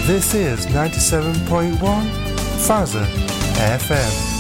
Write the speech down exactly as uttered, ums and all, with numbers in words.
This is ninety-seven point one Faza F M.